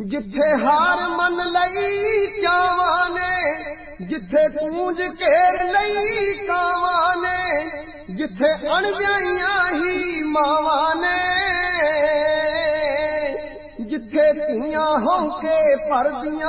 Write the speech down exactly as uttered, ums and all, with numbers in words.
जिथे हार मन लई चावां ने, जिथे कूंज केर लई कावां ने, जिथे अणव्याइयां ही मावां ने, जिथे धीआं होके परदियां